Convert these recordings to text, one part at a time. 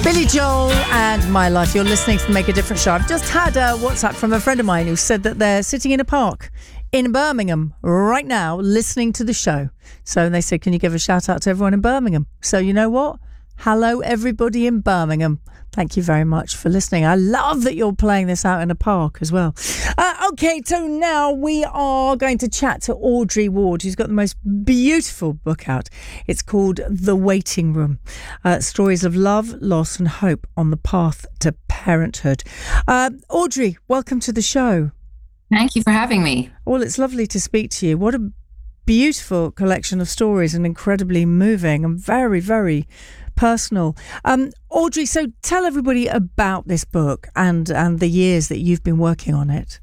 Billy Joel and My Life. You're listening to the Make a Difference show. I've just had a WhatsApp from a friend of mine who said that they're sitting in a park in Birmingham right now listening to the show. So they said, can you give a shout out to everyone in Birmingham? So you know what? Hello, everybody in Birmingham. Thank you very much for listening. I love that you're playing this out in a park as well. Okay, so now we are going to chat to Audrey Ward, who's got the most beautiful book out. It's called The Waiting Room, Stories of Love, Loss and Hope on the Path to Parenthood. Audrey, welcome to the show. Thank you for having me. Well, it's lovely to speak to you. What a beautiful collection of stories, and incredibly moving and very, very personal. Audrey, so tell everybody about this book and the years that you've been working on it.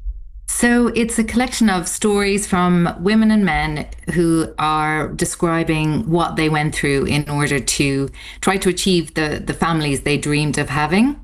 So it's a collection of stories from women and men who are describing what they went through in order to try to achieve the families they dreamed of having.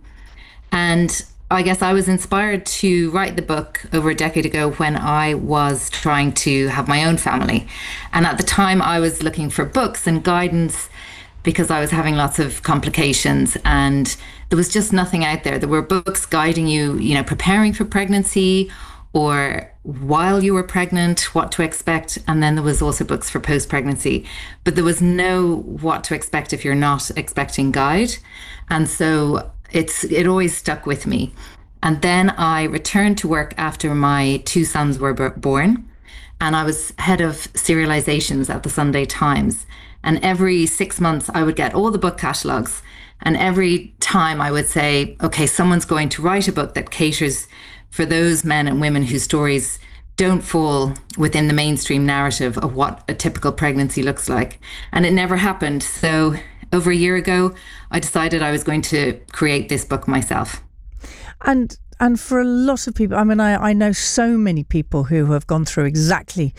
And I guess I was inspired to write the book over a decade ago when I was trying to have my own family. And at the time I was looking for books and guidance because I was having lots of complications and there was just nothing out there. There were books guiding you, preparing for pregnancy or while you were pregnant, what to expect. And then there was also books for post-pregnancy, but there was no what to expect if you're not expecting guide. And so it always stuck with me. And then I returned to work after my two sons were born, and I was head of serializations at the Sunday Times. And every 6 months I would get all the book catalogs, and every time I would say, okay, someone's going to write a book that caters for those men and women whose stories don't fall within the mainstream narrative of what a typical pregnancy looks like. And it never happened. So over a year ago, I decided I was going to create this book myself. And for a lot of people, I mean, I know so many people who have gone through exactly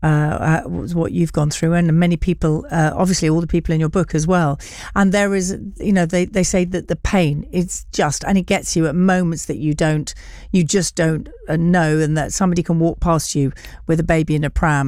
what you've gone through, and many people, obviously all the people in your book as well. And there is, they say that the pain, it's just, and it gets you at moments that you just don't know, and that somebody can walk past you with a baby in a pram